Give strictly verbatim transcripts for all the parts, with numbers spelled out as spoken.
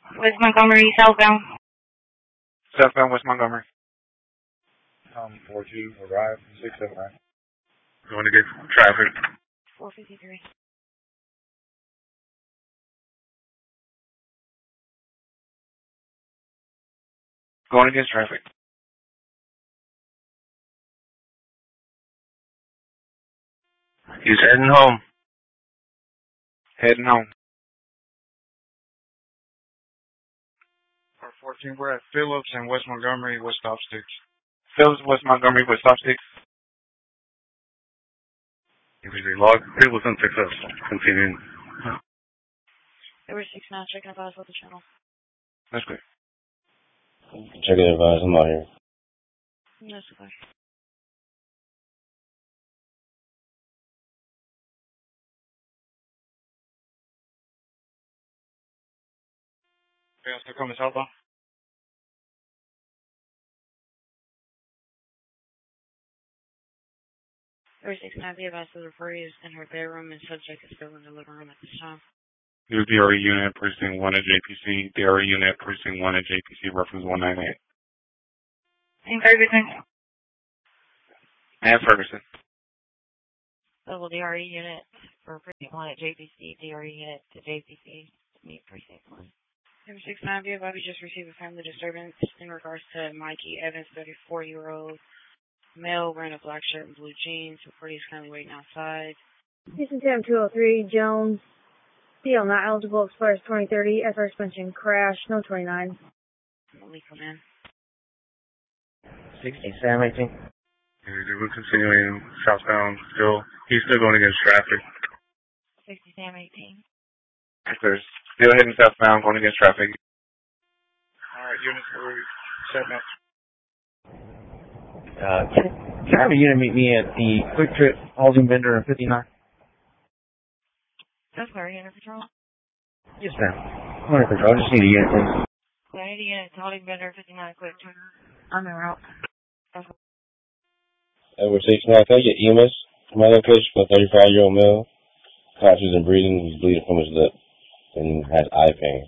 West Montgomery, southbound. Southbound West Montgomery. Um, four two, arrive, six seven nine. Going to get traffic. four fifty-three. Going against traffic. He's heading home. Heading home. Car fourteen, we're at Phillips and West Montgomery with stop sticks. Phillips, West Montgomery with stop sticks. If we log, Phillips unsuccessful. Continuing. There were six nine, checking advise with the channel. That's good. Checking advise, I'm out here. That's clear. Okay, still coming southbound. There were six nine, the advice of the referee is in her bedroom and subject is still in the living room at this time. New D R E unit, precinct one at J P C. D R E unit, precinct one at J P C, reference one ninety-eight. In Ferguson. And Ferguson. Level D R E unit for precinct one at J P C. D R E unit to J P C to meet precinct one. Number six nine, via Bobby just received a family disturbance in regards to Mikey Evans, thirty-four-year-old male, wearing a black shirt and blue jeans. Reporting is currently waiting outside. Houston Tam two oh three, Jones. C L not eligible, expires twenty thirty. As our suspension, crash, no twenty-nine. Malik, come in. sixty, Sam eighteen. We're continuing southbound still. He's still going against traffic. sixty, Sam eighteen. There's still heading southbound, going against traffic. Alright, units, we're setting up. Uh, can, can I have a unit meet me at the Quick Trip housing vendor in fifty-nine? That's clear, unit patrol. Yes, ma'am. I'm under control. I just need a unit, please. Clear, I need a unit to holding vendor fifty-nine, quick trip. On the route. Edward six nine, can I get E M S to my location for a thirty-five-year-old male? Conscious and breathing. He's bleeding from his lip and has eye pain.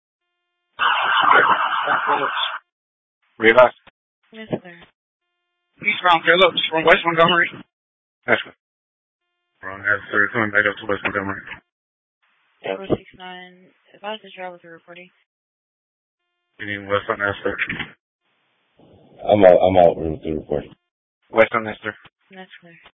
Realize. Yes, clear. Eastbound Phillips from West Montgomery. That's good. Wrong answer. Coming back up to West Montgomery. Edward six nine, advise the travel through reporting. You need West on Esther. I'm out. I'm out with the report. West on Esther. That's clear.